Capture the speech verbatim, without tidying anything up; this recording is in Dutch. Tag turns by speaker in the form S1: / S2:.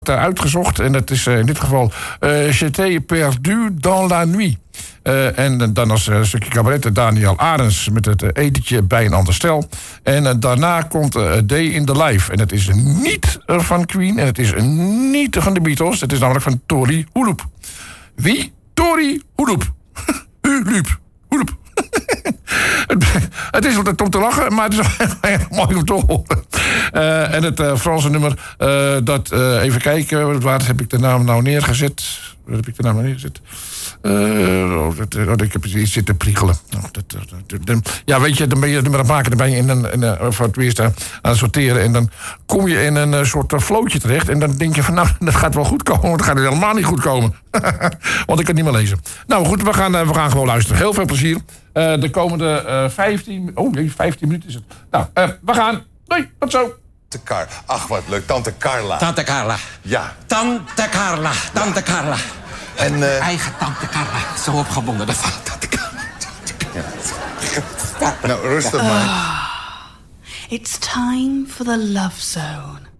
S1: uitgezocht. En dat is uh, in dit geval uh, J'étais perdu dans la nuit. Uh, en dan als uh, stukje cabaret Daniel Arends met het uh, etentje bij een ander stel. En uh, daarna komt uh, A Day in the Life. En het is niet uh, van Queen en het is niet van de Beatles. Het is namelijk van Tori Hoeloep. Wie? Tori Hoeloep. Hoeloep. Hoeloep. Het is altijd om te lachen, maar het is ook erg mooi om te horen. Uh, en het uh, Franse nummer, uh, dat, uh, even kijken, waar heb ik de naam nou neergezet? Waar heb ik de naam nou neergezet? Uh, oh, dat, oh, ik heb iets zitten priegelen. Oh, dat, dat, dat, ja, weet je, dan ben je het nummer aan het maken, dan ben je in een, in een, voor het eerst aan het sorteren. En dan kom je in een soort flootje terecht. En dan denk je van, nou, dat gaat wel goed komen. Dat gaat helemaal niet goed komen. Want ik kan het niet meer lezen. Nou goed, we gaan, we gaan gewoon luisteren. Heel veel plezier. Uh, de komende uh, vijftien... Oh nee, vijftien minuten is het. Nou, uh, we gaan. Doei, tot zo.
S2: Tante Car. Ach, wat leuk. Tante Carla.
S3: Tante Carla.
S2: Ja.
S3: Tante Carla. Tante ja. Carla.
S2: En, uh...
S3: Eigen Tante Carla. Zo opgewonden. Dat van Tante Carla.
S2: Ja. Nou, rustig maar.
S4: Oh, it's time for the love zone.